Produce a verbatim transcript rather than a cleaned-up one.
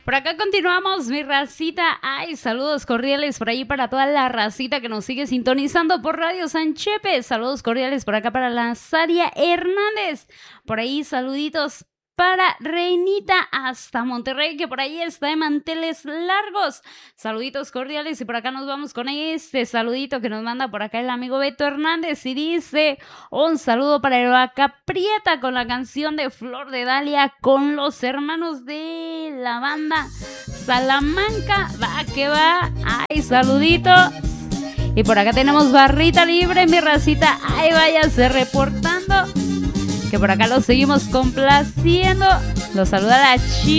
Por acá continuamos, mi racita. Ay, saludos cordiales por ahí para toda la racita que nos sigue sintonizando por Radio San Chepe. Saludos cordiales por acá para la Saria Hernández. Por ahí saluditos para Reinita hasta Monterrey, que por ahí está de manteles largos. Saluditos cordiales y por acá nos vamos con este saludito que nos manda por acá el amigo Beto Hernández y dice: un saludo para el Vaca Prieta con la canción de Flor de Dalia con los hermanos de la banda Salamanca. Va que va. Ay, saluditos. Y por acá tenemos barrita libre, mi racita. Ay, váyase reportando, que por acá los seguimos complaciendo. Los saluda la chica.